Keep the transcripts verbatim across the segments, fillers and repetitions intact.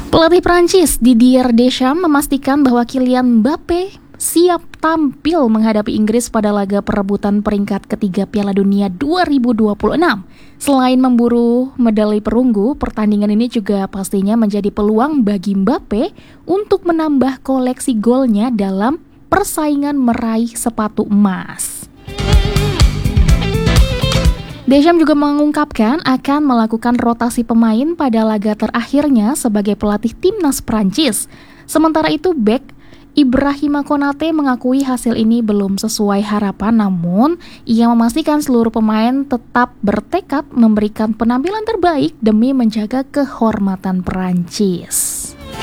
Pelatih Prancis Didier Deschamps memastikan bahwa Kylian Mbappe siap tampil menghadapi Inggris pada laga perebutan peringkat ketiga Piala Dunia dua ribu dua puluh enam. Selain memburu medali perunggu, pertandingan ini juga pastinya menjadi peluang bagi Mbappe untuk menambah koleksi golnya dalam persaingan meraih sepatu emas. Deschamps juga mengungkapkan akan melakukan rotasi pemain pada laga terakhirnya sebagai pelatih timnas Prancis. Sementara itu, bek Ibrahima Konate mengakui hasil ini belum sesuai harapan, namun ia memastikan seluruh pemain tetap bertekad memberikan penampilan terbaik demi menjaga kehormatan Prancis.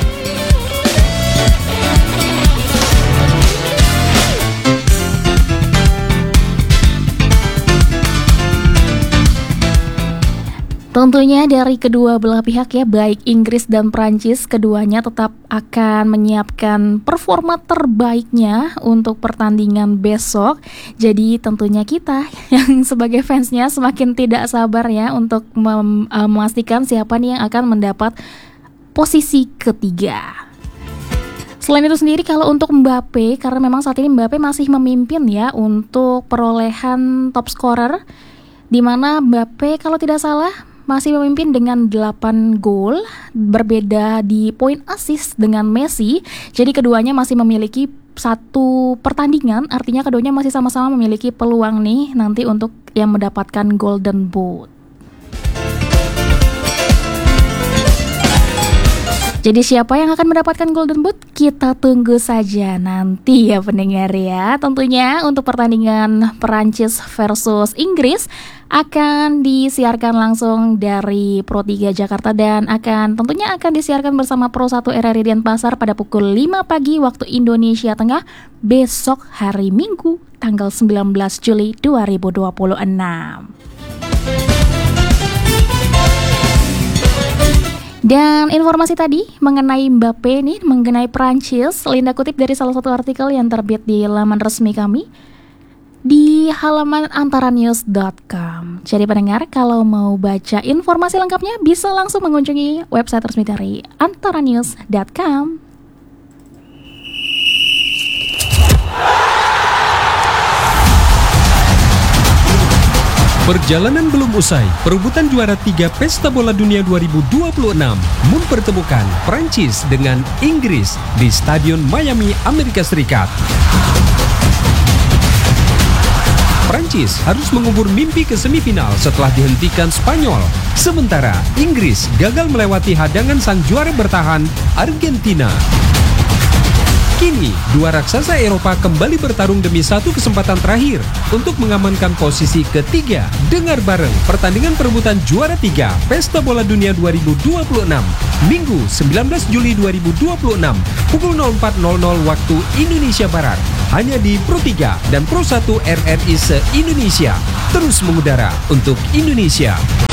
Tentunya dari kedua belah pihak ya, baik Inggris dan Prancis, keduanya tetap akan menyiapkan performa terbaiknya untuk pertandingan besok. Jadi tentunya kita yang sebagai fansnya semakin tidak sabar ya untuk mem- uh, memastikan siapa nih yang akan mendapat posisi ketiga. Selain itu sendiri, kalau untuk Mbappe, karena memang saat ini Mbappe masih memimpin ya untuk perolehan top scorer, di mana Mbappe kalau tidak salah masih memimpin dengan delapan gol, berbeda di poin assist dengan Messi. Jadi keduanya masih memiliki satu pertandingan, artinya keduanya masih sama-sama memiliki peluang nih nanti untuk yang mendapatkan Golden Boot. Jadi siapa yang akan mendapatkan Golden Boot? Kita tunggu saja nanti ya pendengar ya. Tentunya untuk pertandingan Perancis versus Inggris akan disiarkan langsung dari Pro tiga Jakarta dan akan tentunya akan disiarkan bersama Pro satu R R I Denpasar pada pukul lima pagi waktu Indonesia Tengah besok hari Minggu tanggal sembilan belas Juli dua ribu dua puluh enam. Dan informasi tadi mengenai Mbappe nih, mengenai Prancis, Linda kutip dari salah satu artikel yang terbit di laman resmi kami di halaman antaranews dot com. Jadi pendengar, kalau mau baca informasi lengkapnya bisa langsung mengunjungi website resmi dari antaranews dot com. Perjalanan belum usai, perebutan juara tiga Pesta Bola Dunia dua ribu dua puluh enam mempertemukan Prancis dengan Inggris di Stadion Miami, Amerika Serikat. Prancis harus mengubur mimpi ke semifinal setelah dihentikan Spanyol. Sementara Inggris gagal melewati hadangan sang juara bertahan, Argentina. Kini, dua raksasa Eropa kembali bertarung demi satu kesempatan terakhir untuk mengamankan posisi ketiga. Dengar bareng pertandingan perebutan juara tiga Pesta Bola Dunia dua ribu dua puluh enam, Minggu sembilan belas Juli dua ribu dua puluh enam, pukul nol empat nol nol waktu Indonesia Barat. Hanya di Pro tiga dan Pro satu R R I se-Indonesia. Terus mengudara untuk Indonesia.